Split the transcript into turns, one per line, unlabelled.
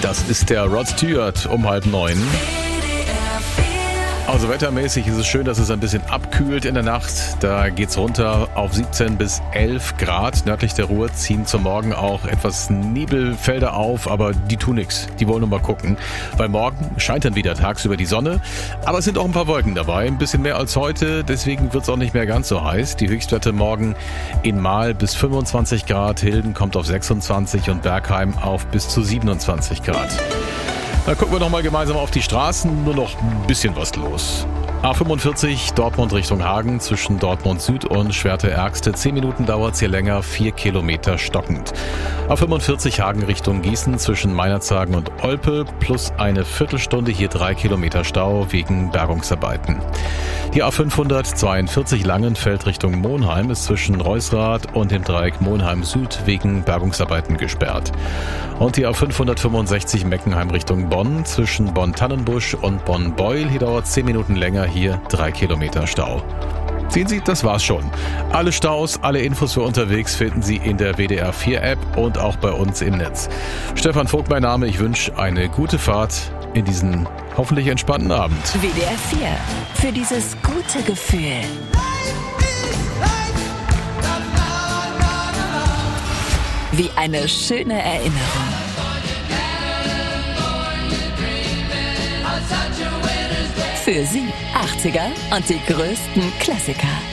Das ist der Rod Stewart um 8:30. Also wettermäßig ist es schön, dass es ein bisschen abkühlt in der Nacht. Da geht's runter auf 17 bis 11 Grad. Nördlich der Ruhr ziehen zum Morgen auch etwas Nebelfelder auf, aber die tun nichts. Die wollen nur mal gucken. Weil morgen scheint dann wieder tagsüber die Sonne. Aber es sind auch ein paar Wolken dabei. Ein bisschen mehr als heute. Deswegen wird's auch nicht mehr ganz so heiß. Die Höchstwerte morgen in Mahl bis 25 Grad. Hilden kommt auf 26 und Bergheim auf bis zu 27 Grad. Da gucken wir noch mal gemeinsam auf die Straßen, nur noch ein bisschen was los. A45 Dortmund Richtung Hagen zwischen Dortmund Süd und Schwerte-Ergste. 10 Minuten dauert's hier länger, 4 Kilometer stockend. A45 Hagen Richtung Gießen zwischen Meinerzhagen und Olpe plus eine Viertelstunde, hier 3 Kilometer Stau wegen Bergungsarbeiten. Die A542 Langenfeld Richtung Monheim ist zwischen Reusrath und dem Dreieck Monheim Süd wegen Bergungsarbeiten gesperrt. Und die A565 Meckenheim Richtung Bonn zwischen Bonn-Tannenbusch und Bonn-Beul. Hier dauert 10 Minuten länger, hier 3 Kilometer Stau. Sehen Sie, das war's schon. Alle Staus, alle Infos für unterwegs finden Sie in der WDR 4 App und auch bei uns im Netz. Stefan Vogt mein Name, ich wünsche eine gute Fahrt in diesen hoffentlich entspannten Abend.
WDR 4, für dieses gute Gefühl. Wie eine schöne Erinnerung. Für Sie 80er und die größten Klassiker.